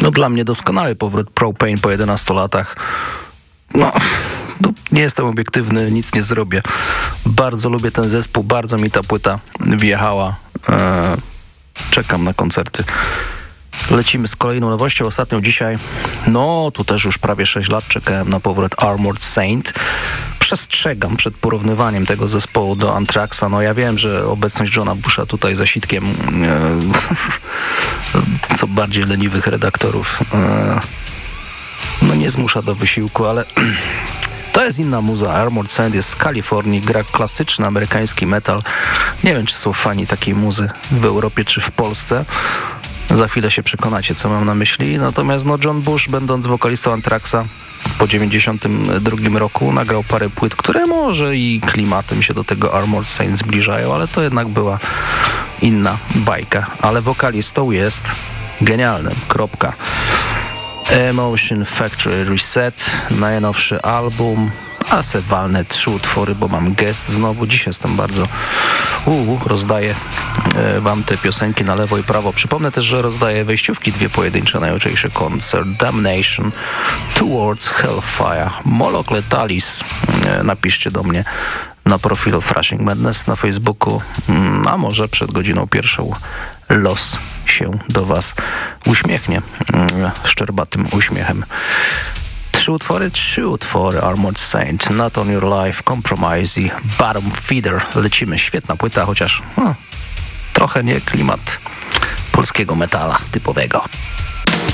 No dla mnie doskonały powrót Propane po 11 latach. No, nie jestem obiektywny, nic nie zrobię. Bardzo lubię ten zespół, bardzo mi ta płyta wjechała. Czekam na koncerty. Lecimy z kolejną nowością. Ostatnią dzisiaj, no tu też już prawie 6 lat czekałem na powrót Armored Saint. Przestrzegam przed porównywaniem tego zespołu do Anthraxa. No ja wiem, że obecność Johna Busha tutaj za sitkiem co bardziej leniwych redaktorów no nie zmusza do wysiłku, ale to jest inna muza. Armored Saint jest z Kalifornii, gra klasyczny amerykański metal. Nie wiem, czy są fani takiej muzy w Europie czy w Polsce. Za chwilę się przekonacie, co mam na myśli. Natomiast no, John Bush, będąc wokalistą Anthraxa po 92 roku, nagrał parę płyt, które może i klimatem się do tego Armored Saint zbliżają, ale to jednak była inna bajka. Ale wokalistą jest genialnym. Kropka. Emotion Factory Reset, najnowszy album, a se walnę 3 utwory, bo mam gest znowu. Dziś jestem bardzo rozdaję wam te piosenki na lewo i prawo. Przypomnę też, że rozdaję wejściówki 2 pojedyncze na jutrzejszy koncert Damnation, Towards Hellfire, Moloch Letalis. Napiszcie do mnie na profilu Thrashing Madness na Facebooku, a może przed godziną 1 los się do was uśmiechnie szczerbatym uśmiechem. 3 utwory Armored Saint, Not On Your Life, Compromise i Bottom Feeder. Lecimy, świetna płyta, chociaż trochę nie klimat polskiego metala typowego.